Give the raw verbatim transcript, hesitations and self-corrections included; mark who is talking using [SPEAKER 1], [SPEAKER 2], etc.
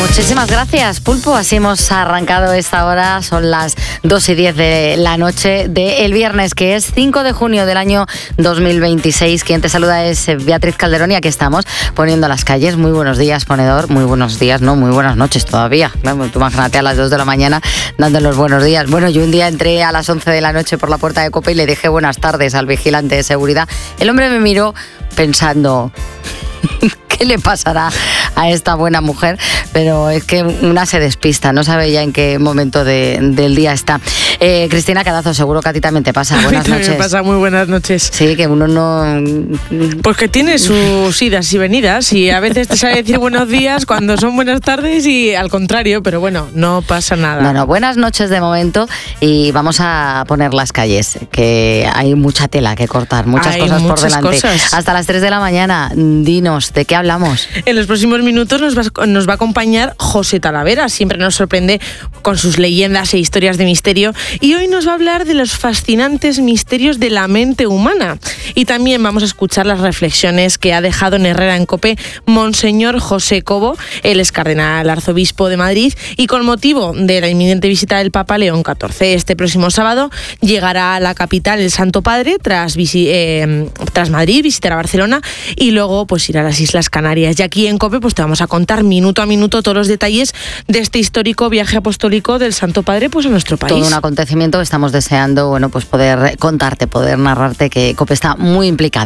[SPEAKER 1] Muchísimas gracias, Pulpo. Así hemos arrancado esta hora. Son las dos y diez de la noche del viernes, que es cinco de junio del año dos mil veintiséis. Quien te saluda es Beatriz Calderón y aquí estamos poniendo las calles. Muy buenos días, ponedor. Muy buenos días, no, muy buenas noches todavía. Tú imagínate a las dos de la mañana dando los buenos días. Bueno, yo un día entré a las once de la noche por la puerta de COPE y le dije buenas tardes al vigilante de seguridad. El hombre me miró pensando... ¿qué le pasará a esta buena mujer? Pero es que una se despista, no sabe ya en qué momento de, del día está. Eh, Cristina Cadazo, seguro que a ti también te pasa. Buenas
[SPEAKER 2] a mí también
[SPEAKER 1] noches.
[SPEAKER 2] Me pasa, muy buenas noches.
[SPEAKER 1] Sí, que uno no...
[SPEAKER 2] Pues que tiene sus idas y venidas y a veces te sabe decir buenos días cuando son buenas tardes y al contrario, pero bueno, no pasa nada.
[SPEAKER 1] No, no, buenas noches de momento y vamos a poner las calles, que hay mucha tela que cortar, muchas
[SPEAKER 2] hay
[SPEAKER 1] cosas
[SPEAKER 2] muchas
[SPEAKER 1] por delante.
[SPEAKER 2] Cosas.
[SPEAKER 1] Hasta las tres de la mañana, dinos, ¿de qué hablamos?
[SPEAKER 2] En los próximos minutos nos va, nos va a acompañar José Talavera, siempre nos sorprende con sus leyendas e historias de misterio y hoy nos va a hablar de los fascinantes misterios de la mente humana. Y también vamos a escuchar las reflexiones que ha dejado en Herrera en COPE Monseñor José Cobo, él es cardenal arzobispo de Madrid y con motivo de la inminente visita del Papa León catorce, este próximo sábado llegará a la capital el Santo Padre tras, visi- eh, tras Madrid, visitará Barcelona y luego pues irá a las Islas Canarias. Y aquí en COPE pues te vamos a contar minuto a minuto todos los detalles de este histórico viaje apostólico del Santo Padre pues a nuestro país.
[SPEAKER 1] Todo un acontecimiento que estamos deseando, bueno, pues poder contarte, poder narrarte, que COPE está muy implicada.